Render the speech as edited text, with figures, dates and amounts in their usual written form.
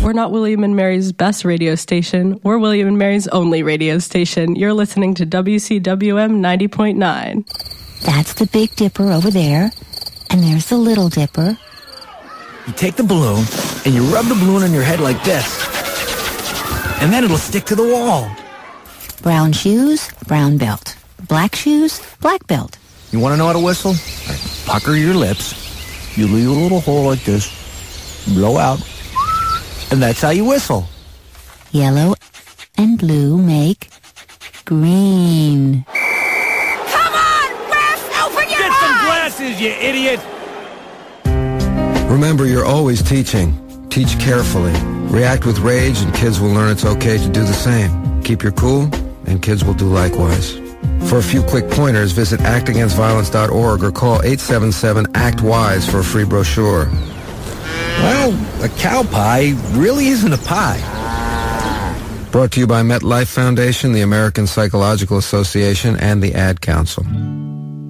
We're not William and Mary's best radio station. We're William and Mary's only radio station. You're listening to WCWM 90.9. That's the Big Dipper over there. And there's the Little Dipper. You take the balloon and you rub the balloon on your head like this. And then it'll stick to the wall. Brown shoes, brown belt. Black shoes, black belt. You want to know how to whistle? Pucker your lips. You leave a little hole like this. Blow out. And that's how you whistle. Yellow and blue make green. Come on, Ref! Open your eyes! Get some glasses, you idiot! Remember, you're always teaching. Teach carefully. React with rage, and kids will learn it's okay to do the same. Keep your cool, and kids will do likewise. For a few quick pointers, visit actagainstviolence.org or call 877-ACT-WISE for a free brochure. Well, a cow pie really isn't a pie. Brought to you by MetLife Foundation, the American Psychological Association, and the Ad Council.